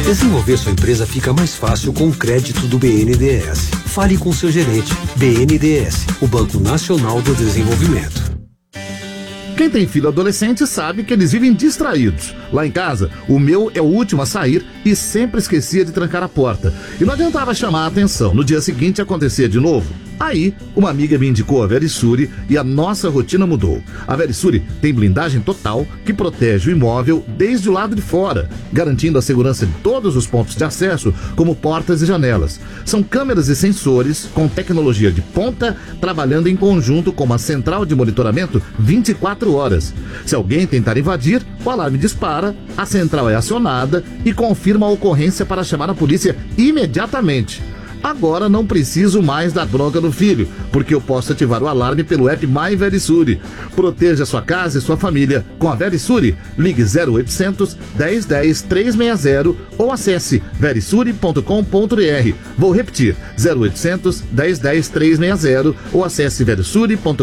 Desenvolver sua empresa fica mais fácil com o crédito do BNDES. Fale com seu gerente. BNDES, o Banco Nacional do Desenvolvimento. Quem tem filho adolescente sabe que eles vivem distraídos. Lá em casa, o meu é o último a sair e sempre esquecia de trancar a porta. E não adiantava chamar a atenção. No dia seguinte acontecia de novo. Aí, uma amiga me indicou a Verisure e a nossa rotina mudou. A Verisure tem blindagem total que protege o imóvel desde o lado de fora, garantindo a segurança de todos os pontos de acesso, como portas e janelas. São câmeras e sensores com tecnologia de ponta, trabalhando em conjunto com uma central de monitoramento 24 horas. Se alguém tentar invadir, o alarme dispara, a central é acionada e confirma a ocorrência para chamar a polícia imediatamente. Agora não preciso mais dar bronca no filho, porque eu posso ativar o alarme pelo app My Verisure. Proteja sua casa e sua família com a Verisure. Ligue 0800 1010 360 ou acesse verisure.com.br. Vou repetir, 0800 1010 360 ou acesse verisure.com.br.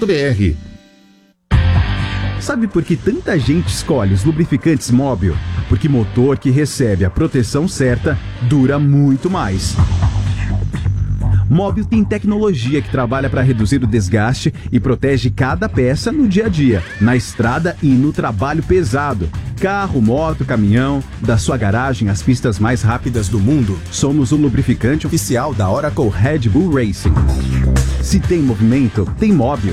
Sabe por que tanta gente escolhe os lubrificantes Móbil? Porque motor que recebe a proteção certa dura muito mais. Móbil tem tecnologia que trabalha para reduzir o desgaste e protege cada peça no dia a dia, na estrada e no trabalho pesado. Carro, moto, caminhão, da sua garagem às pistas mais rápidas do mundo, somos o lubrificante oficial da Oracle Red Bull Racing. Se tem movimento, tem Móbil.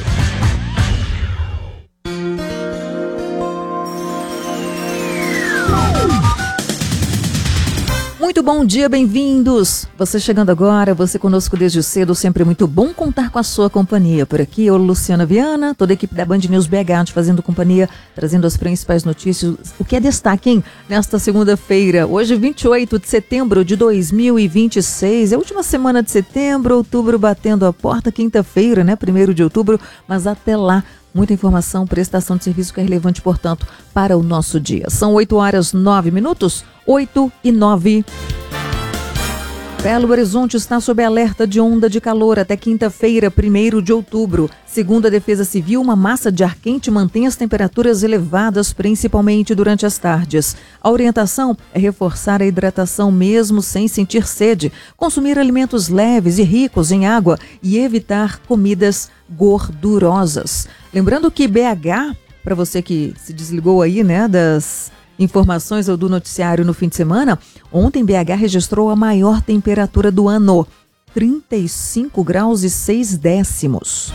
Muito bom dia, bem-vindos! Você chegando agora, você conosco desde cedo, sempre muito bom contar com a sua companhia. Por aqui, eu, Luciana Viana, toda a equipe da Band News BH, fazendo companhia, trazendo as principais notícias. O que é destaque, hein? Nesta segunda-feira, hoje 28 de setembro de 2026, é a última semana de setembro, outubro batendo a porta, quinta-feira, né? 1º de outubro, mas até lá, muita informação, prestação de serviço que é relevante, portanto, para o nosso dia. São 8h09, 8h09. Belo Horizonte está sob alerta de onda de calor até quinta-feira, 1º de outubro. Segundo a Defesa Civil, uma massa de ar quente mantém as temperaturas elevadas, principalmente durante as tardes. A orientação é reforçar a hidratação mesmo sem sentir sede, consumir alimentos leves e ricos em água e evitar comidas gordurosas. Lembrando que BH, para você que se desligou aí, né, das informações ou do noticiário no fim de semana, ontem BH registrou a maior temperatura do ano, 35 graus e 6 décimos.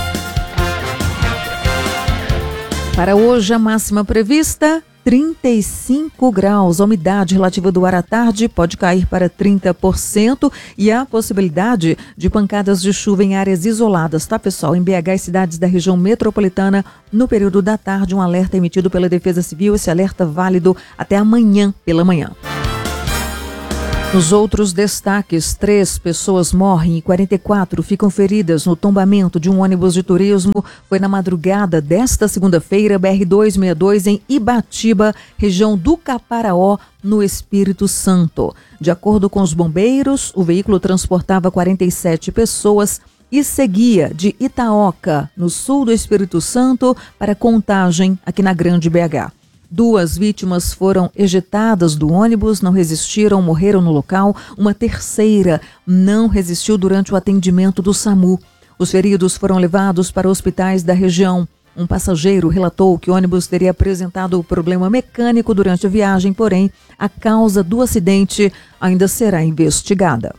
Para hoje, a máxima prevista, 35 graus. A umidade relativa do ar à tarde pode cair para 30% e há possibilidade de pancadas de chuva em áreas isoladas, tá, pessoal? Em BH e cidades da região metropolitana, no período da tarde, um alerta emitido pela Defesa Civil, esse alerta válido até amanhã pela manhã. Nos outros destaques, 3 pessoas morrem e 44 ficam feridas no tombamento de um ônibus de turismo. Foi na madrugada desta segunda-feira, BR-262, em Ibatiba, região do Caparaó, no Espírito Santo. De acordo com os bombeiros, o veículo transportava 47 pessoas e seguia de Itaoca, no sul do Espírito Santo, para Contagem, aqui na Grande BH. 2 vítimas foram ejetadas do ônibus, não resistiram, morreram no local. Uma terceira não resistiu durante o atendimento do SAMU. Os feridos foram levados para hospitais da região. Um passageiro relatou que o ônibus teria apresentado problema mecânico durante a viagem, porém, a causa do acidente ainda será investigada.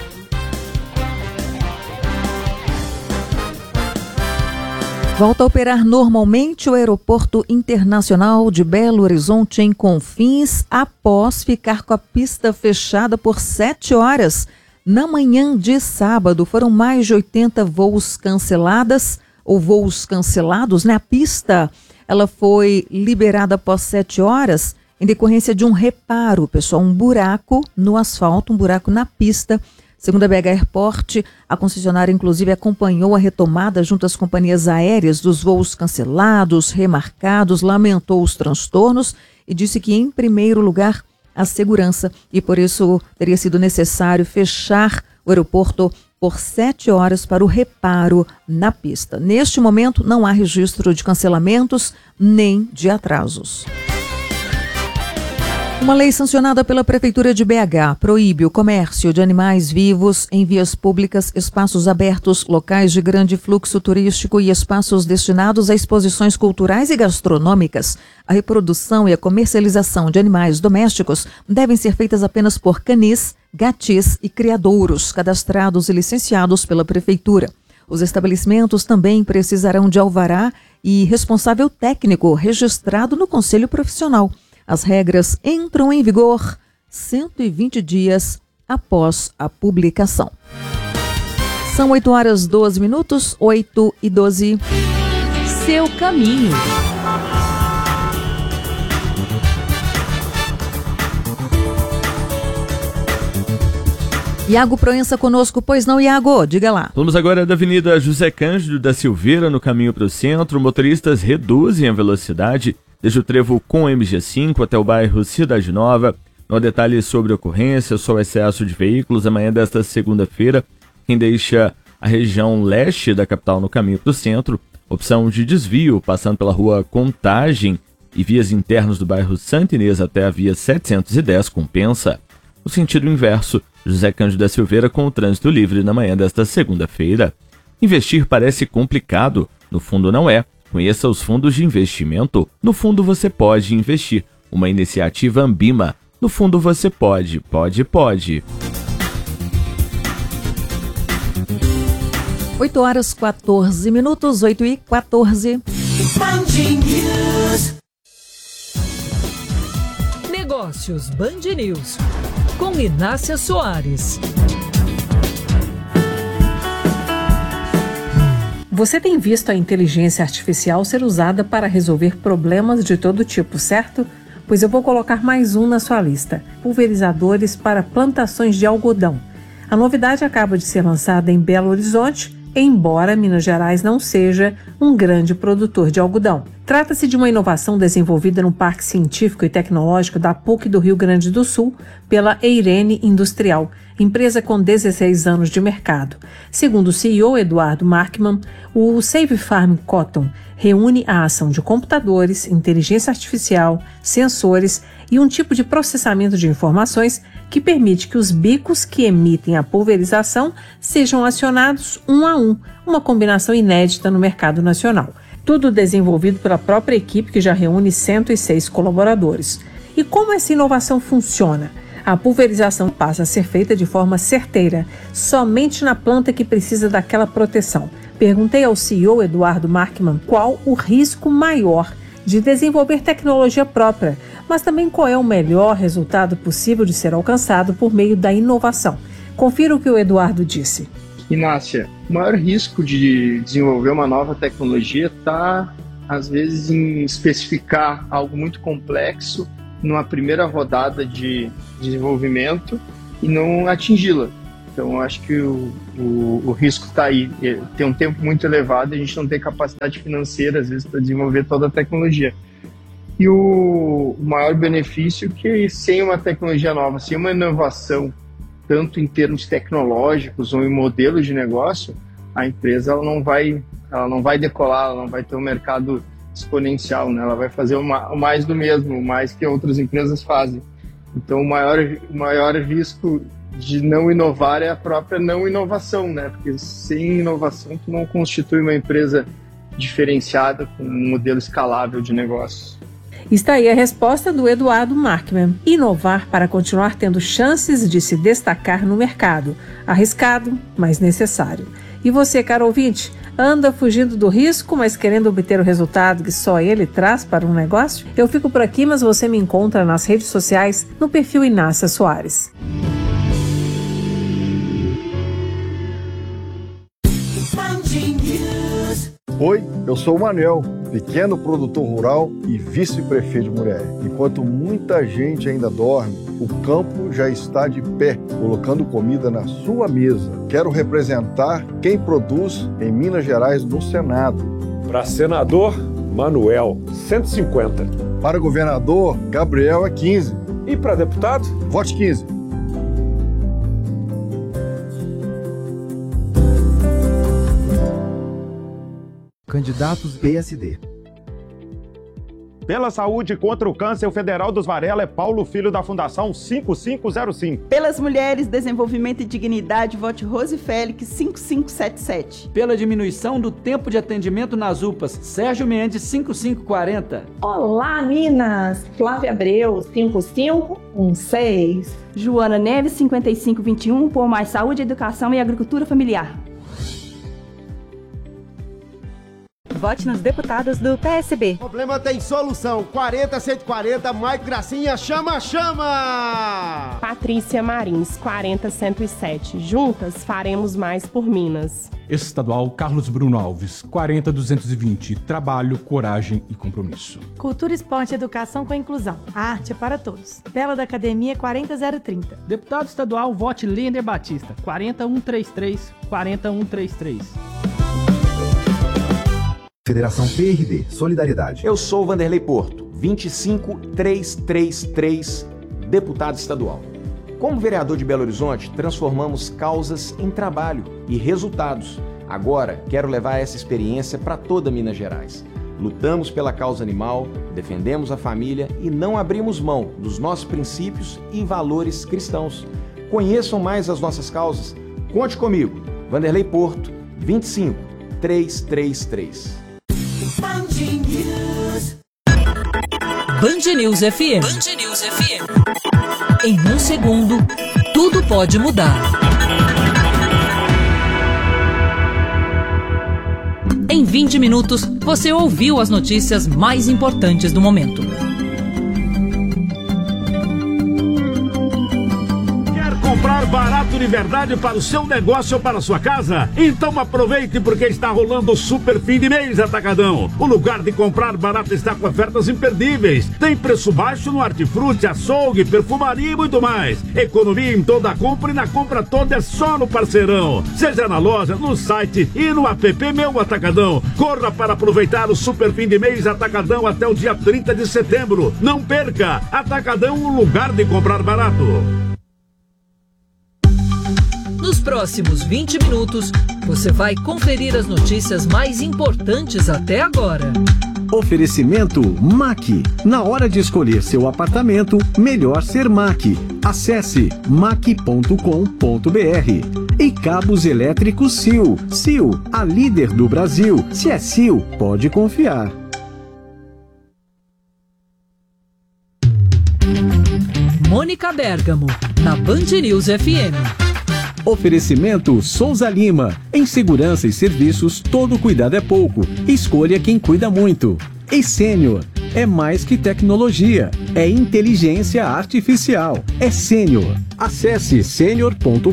Volta a operar normalmente o Aeroporto Internacional de Belo Horizonte em Confins após ficar com a pista fechada por 7 horas. Na manhã de sábado, foram mais de 80 voos cancelados, né? A pista, ela foi liberada após 7 horas em decorrência de um reparo, pessoal, um buraco no asfalto, um buraco na pista. Segundo a BH Airport, a concessionária inclusive acompanhou a retomada junto às companhias aéreas dos voos cancelados, remarcados, lamentou os transtornos e disse que, em primeiro lugar, a segurança, e por isso teria sido necessário fechar o aeroporto por 7 horas para o reparo na pista. Neste momento, não há registro de cancelamentos nem de atrasos. Uma lei sancionada pela Prefeitura de BH proíbe o comércio de animais vivos em vias públicas, espaços abertos, locais de grande fluxo turístico e espaços destinados a exposições culturais e gastronômicas. A reprodução e a comercialização de animais domésticos devem ser feitas apenas por canis, gatis e criadouros cadastrados e licenciados pela Prefeitura. Os estabelecimentos também precisarão de alvará e responsável técnico registrado no Conselho Profissional. As regras entram em vigor 120 dias após a publicação. São 8h12, 8h12. Seu caminho. Iago Proença conosco, pois não, Iago? Diga lá. Vamos agora da Avenida José Cândido da Silveira, no caminho para o centro. Motoristas reduzem a velocidade desde o trevo com MG5 até o bairro Cidade Nova. Não há detalhes sobre a ocorrência, só o excesso de veículos. Amanhã desta segunda-feira, quem deixa a região leste da capital no caminho para o centro, opção de desvio, passando pela rua Contagem e vias internas do bairro Santa Inês até a via 710, compensa. No sentido inverso, José Cândido da Silveira com o trânsito livre na manhã desta segunda-feira. Investir parece complicado, no fundo não é. Conheça os fundos de investimento. No fundo você pode investir. Uma iniciativa Ambima. No fundo você pode. 8h14, 8h14. Negócios Band News, com Inácia Soares. Você tem visto a inteligência artificial ser usada para resolver problemas de todo tipo, certo? Pois eu vou colocar mais um na sua lista: pulverizadores para plantações de algodão. A novidade acaba de ser lançada em Belo Horizonte, embora Minas Gerais não seja um grande produtor de algodão. Trata-se de uma inovação desenvolvida no Parque Científico e Tecnológico da PUC do Rio Grande do Sul pela Eirene Industrial, empresa com 16 anos de mercado. Segundo o CEO Eduardo Markmann, o Save Farm Cotton reúne a ação de computadores, inteligência artificial, sensores e um tipo de processamento de informações que permite que os bicos que emitem a pulverização sejam acionados um a um, uma combinação inédita no mercado nacional. Tudo desenvolvido pela própria equipe, que já reúne 106 colaboradores. E como essa inovação funciona? A pulverização passa a ser feita de forma certeira, somente na planta que precisa daquela proteção. Perguntei ao CEO Eduardo Markmann qual o risco maior de desenvolver tecnologia própria, mas também qual é o melhor resultado possível de ser alcançado por meio da inovação. Confira o que o Eduardo disse. Inácia, o maior risco de desenvolver uma nova tecnologia está, às vezes, em especificar algo muito complexo numa primeira rodada de desenvolvimento e não atingi-la. Então, eu acho que o risco está aí. Tem um tempo muito elevado e a gente não tem capacidade financeira, às vezes, para desenvolver toda a tecnologia. E o maior benefício é que, sem uma tecnologia nova, sem uma inovação, tanto em termos tecnológicos ou em modelos de negócio, a empresa ela não vai decolar, ela não vai ter um mercado exponencial, né? Ela vai fazer o mais do mesmo, o mais que outras empresas fazem. Então, o maior risco de não inovar é a própria não inovação, né? Porque sem inovação tu não constitui uma empresa diferenciada com um modelo escalável de negócio. Está aí a resposta do Eduardo Markmann. Inovar para continuar tendo chances de se destacar no mercado. Arriscado, mas necessário. E você, caro ouvinte, anda fugindo do risco, mas querendo obter o resultado que só ele traz para um negócio? Eu fico por aqui, mas você me encontra nas redes sociais no perfil Inácia Soares. Oi, eu sou o Manuel, pequeno produtor rural e vice-prefeito de Muriaé. Enquanto muita gente ainda dorme, o campo já está de pé, colocando comida na sua mesa. Quero representar quem produz em Minas Gerais no Senado. Para senador, Manuel, 150. Para governador, Gabriel é 15. E para deputado? Vote 15. Candidatos PSD. Pela saúde contra o câncer, o Federal dos Varela é Paulo Filho da Fundação 5505. Pelas mulheres, desenvolvimento e dignidade, vote Rose Félix 5577. Pela diminuição do tempo de atendimento nas UPAs, Sérgio Mendes 5540. Olá, Minas! Flávia Abreu 5516. Joana Neves 5521, por mais saúde, educação e agricultura familiar. Vote nos deputados do PSB. O problema tem solução. 40-140, Maico Gracinha, chama! Patrícia Marins, 40-107. Juntas faremos mais por Minas. Estadual Carlos Bruno Alves, 40-220. Trabalho, coragem e compromisso. Cultura, esporte e educação com inclusão. A arte é para todos. Bela da Academia, 40-030. Deputado estadual, vote Linder Batista, 40-133. 40-133. Federação PRD, Solidariedade. Eu sou Vanderlei Porto, 25333, deputado estadual. Como vereador de Belo Horizonte, transformamos causas em trabalho e resultados. Agora, quero levar essa experiência para toda Minas Gerais. Lutamos pela causa animal, defendemos a família e não abrimos mão dos nossos princípios e valores cristãos. Conheçam mais as nossas causas. Conte comigo. Vanderlei Porto, 25333. Band News. Band News FM. Band News FM. Em um segundo, tudo pode mudar. Em 20 minutos, você ouviu as notícias mais importantes do momento. Comprar barato de verdade para o seu negócio ou para a sua casa? Então aproveite, porque está rolando o Super Fim de Mês Atacadão. O lugar de comprar barato está com ofertas imperdíveis. Tem preço baixo no hortifruti, açougue, perfumaria e muito mais. Economia em toda a compra e na compra toda é só no Parceirão. Seja na loja, no site e no app Meu Atacadão. Corra para aproveitar o Super Fim de Mês Atacadão até o dia 30 de setembro. Não perca! Atacadão, o lugar de comprar barato. Nos próximos 20 minutos, você vai conferir as notícias mais importantes até agora. Oferecimento MAC. Na hora de escolher seu apartamento, melhor ser MAC. Acesse mac.com.br. E cabos elétricos Sil. Sil, a líder do Brasil. Se é Sil, pode confiar. Mônica Bergamo, na Band News FM. Oferecimento Souza Lima. Em segurança e serviços, todo cuidado é pouco. Escolha quem cuida muito. E Sênior. É mais que tecnologia. É inteligência artificial. É Sênior. Acesse senior.com.br.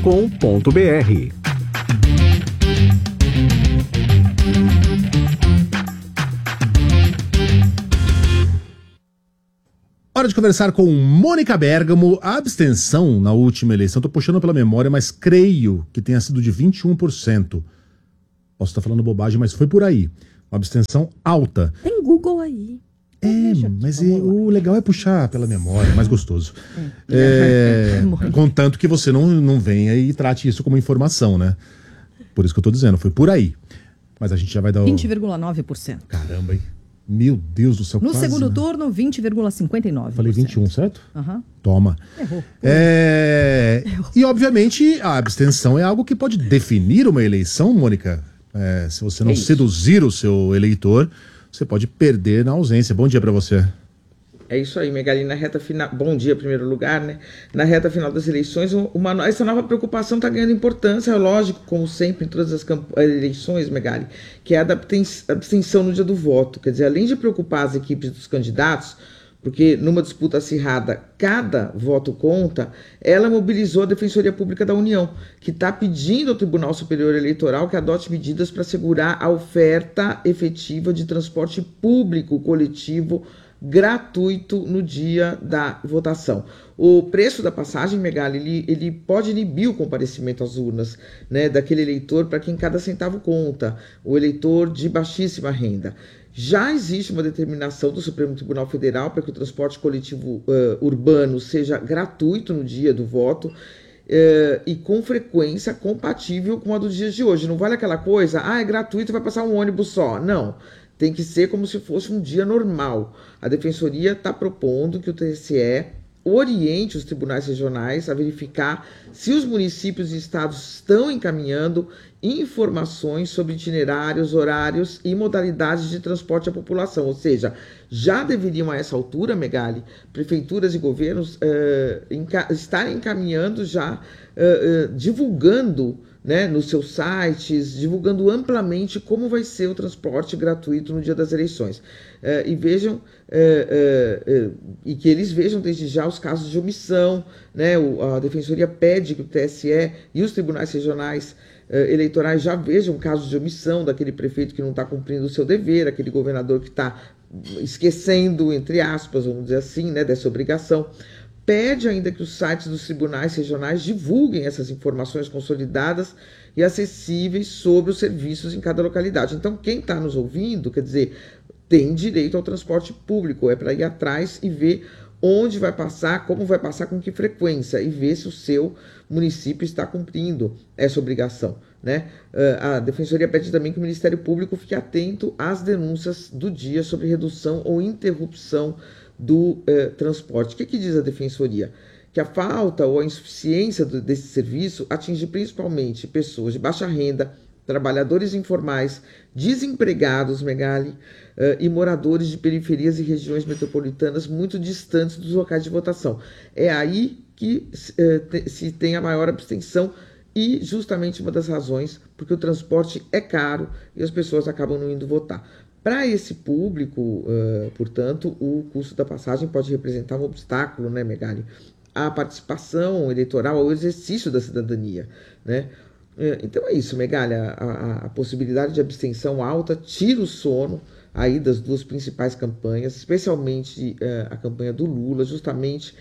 Hora de conversar com Mônica Bergamo. A abstenção na última eleição, estou puxando pela memória, mas creio que tenha sido de 21%. Posso estar falando bobagem, mas foi por aí. Uma abstenção alta. Tem Google aí. Mas o legal é puxar pela memória, é mais gostoso. Contanto que você não venha e trate isso como informação, né? Por isso que eu estou dizendo, foi por aí. Mas a gente já vai dar 20,9%. Caramba, hein? Meu Deus do céu. No quase, segundo né? turno, 20,59%. Falei 21, certo? Uhum. Toma. Errou. E, obviamente, a abstenção é algo que pode definir uma eleição, Mônica. Se você não seduzir o seu eleitor, você pode perder na ausência. Bom dia para você. É isso aí, Megali, na reta final, bom dia em primeiro lugar, né? Na reta final das eleições, essa nova preocupação está ganhando importância, lógico, como sempre em todas as eleições, Megali, que é a da abstenção no dia do voto. Quer dizer, além de preocupar as equipes dos candidatos, porque numa disputa acirrada cada voto conta, ela mobilizou a Defensoria Pública da União, que está pedindo ao Tribunal Superior Eleitoral que adote medidas para assegurar a oferta efetiva de transporte público coletivo gratuito no dia da votação. O preço da passagem, Megali, ele pode inibir o comparecimento às urnas, né, daquele eleitor para quem cada centavo conta, o eleitor de baixíssima renda. Já existe uma determinação do Supremo Tribunal Federal para que o transporte coletivo urbano seja gratuito no dia do voto, e com frequência compatível com a dos dias de hoje. Não vale aquela coisa, é gratuito, vai passar um ônibus só. Não. tem que ser como se fosse um dia normal. A Defensoria está propondo que o TSE oriente os tribunais regionais a verificar se os municípios e estados estão encaminhando informações sobre itinerários, horários e modalidades de transporte à população. Ou seja, já deveriam a essa altura, Megali, prefeituras e governos estarem encaminhando já, divulgando, né, nos seus sites, divulgando amplamente como vai ser o transporte gratuito no dia das eleições. E vejam, e que eles vejam desde já os casos de omissão, né? A Defensoria pede que o TSE e os tribunais regionais eleitorais já vejam casos de omissão daquele prefeito que não está cumprindo o seu dever, aquele governador que está esquecendo, entre aspas, vamos dizer assim, né, dessa obrigação. Pede ainda que os sites dos tribunais regionais divulguem essas informações consolidadas e acessíveis sobre os serviços em cada localidade. Então, quem está nos ouvindo, quer dizer, tem direito ao transporte público, é para ir atrás e ver onde vai passar, como vai passar, com que frequência, e ver se o seu município está cumprindo essa obrigação, né? A Defensoria pede também que o Ministério Público fique atento às denúncias do dia sobre redução ou interrupção do transporte. O que diz a Defensoria? Que a falta ou a insuficiência desse serviço atinge principalmente pessoas de baixa renda, trabalhadores informais, desempregados, Megali, e moradores de periferias e regiões metropolitanas muito distantes dos locais de votação. É aí que se tem a maior abstenção e justamente uma das razões porque o transporte é caro e as pessoas acabam não indo votar. Para esse público, portanto, o custo da passagem pode representar um obstáculo, né, Megali, à participação eleitoral, ao exercício da cidadania, né? Então é isso, Megali, a possibilidade de abstenção alta tira o sono aí das duas principais campanhas, especialmente a campanha do Lula. Justamente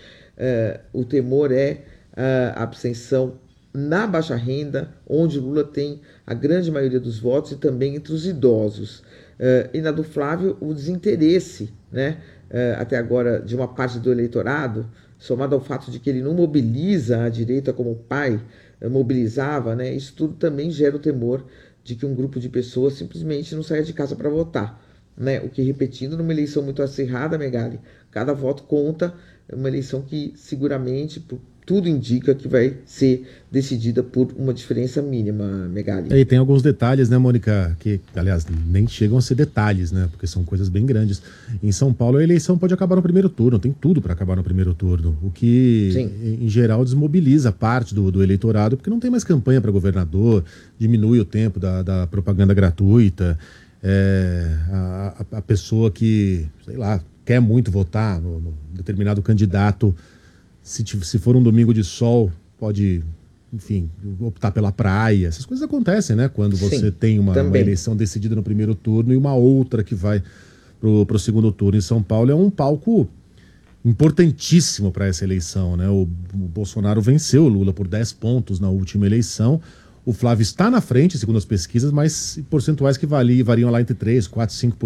o temor é a abstenção na baixa renda, onde o Lula tem a grande maioria dos votos, e também entre os idosos. E na do Flávio, o desinteresse, né, até agora, de uma parte do eleitorado, somado ao fato de que ele não mobiliza a direita como o pai mobilizava, né, isso tudo também gera o temor de que um grupo de pessoas simplesmente não saia de casa para votar, né? O que, repetindo, numa eleição muito acirrada, Megali, cada voto conta, é uma eleição que seguramente, tudo indica que vai ser decidida por uma diferença mínima, Megali. E tem alguns detalhes, né, Mônica, que, aliás, nem chegam a ser detalhes, né, porque são coisas bem grandes. Em São Paulo, a eleição pode acabar no primeiro turno, tem tudo para acabar no primeiro turno, o que, em geral, desmobiliza parte do eleitorado, porque não tem mais campanha para governador, diminui o tempo da propaganda gratuita, a pessoa que, sei lá, quer muito votar no determinado candidato, se for um domingo de sol, pode, enfim, optar pela praia. Essas coisas acontecem, né? Quando você tem uma eleição decidida no primeiro turno e uma outra que vai pro segundo turno. Em São Paulo é um palco importantíssimo para essa eleição, né? O Bolsonaro venceu o Lula por 10 pontos na última eleição. O Flávio está na frente, segundo as pesquisas, mas percentuais que variam lá entre 3, 4, 5%.